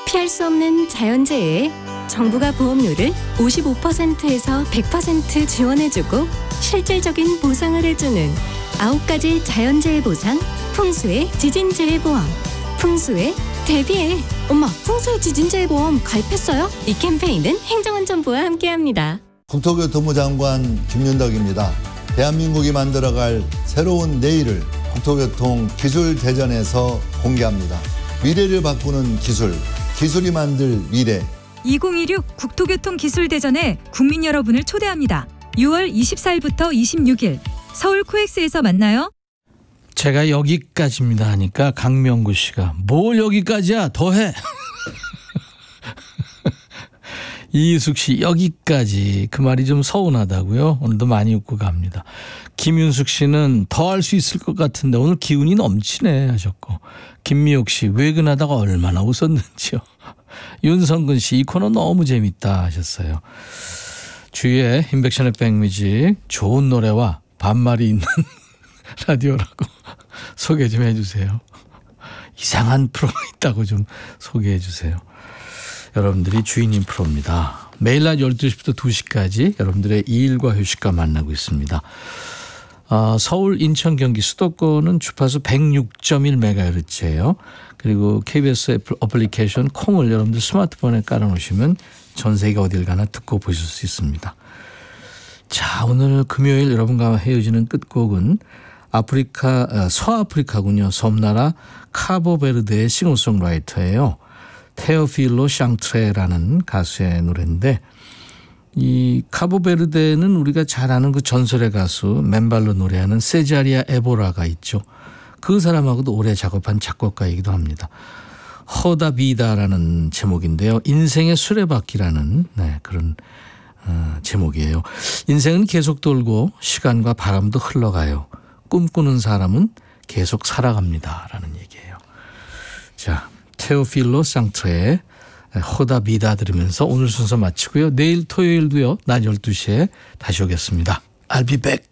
피할 수 없는 자연재해에 정부가 보험료를 55%에서 100% 지원해주고 실질적인 보상을 해주는 9가지 자연재해 보상, 풍수의 지진재해보험. 풍수에 대비해. 엄마, 풍수의 지진재해보험 가입했어요? 이 캠페인은 행정안전부와 함께합니다. 국토교통부 장관 김윤덕입니다. 대한민국이 만들어갈 새로운 내일을 국토교통기술대전에서 공개합니다. 미래를 바꾸는 기술, 기술이 만들 미래. 2026 국토교통기술대전에 국민 여러분을 초대합니다. 6월 24일부터 26일 서울 코엑스에서 만나요. 제가 여기까지입니다 하니까 강명구 씨가 뭘 여기까지야 더해. 이희숙 씨 여기까지 그 말이 좀 서운하다고요. 오늘도 많이 웃고 갑니다. 김윤숙 씨는 더 할 수 있을 것 같은데 오늘 기운이 넘치네 하셨고, 김미옥 씨 외근하다가 얼마나 웃었는지요. 윤성근 씨 이 코너 너무 재밌다 하셨어요. 주위에 인백션의 백뮤직 좋은 노래와 반말이 있는 라디오라고 소개 좀 해주세요. 이상한 프로가 있다고 좀 소개해 주세요. 여러분들이 주인인 프로입니다. 매일 낮 12시부터 2시까지 여러분들의 일과 휴식과 만나고 있습니다. 서울, 인천, 경기 수도권은 주파수 106.1MHz예요. 그리고 KBS 어플리케이션 콩을 여러분들 스마트폰에 깔아놓으시면 전 세계 어딜 가나 듣고 보실 수 있습니다. 자, 오늘 금요일 여러분과 헤어지는 끝곡은 서아프리카군요. 섬나라 카보베르데의 싱어송라이터예요. 테오필로 샹트레라는 가수의 노래인데, 이 카보베르데는 우리가 잘 아는 그 전설의 가수 맨발로 노래하는 세자리아 에보라가 있죠. 그 사람하고도 오래 작업한 작곡가이기도 합니다. 허다비다라는 제목인데요. 인생의 수레바퀴라는 그런 제목이에요. 인생은 계속 돌고 시간과 바람도 흘러가요. 꿈꾸는 사람은 계속 살아갑니다 라는 얘기예요. 자, 테오필로 샹트레의 호다비다 들으면서 오늘 순서 마치고요. 내일 토요일도요. 낮 12시에 다시 오겠습니다. I'll be back.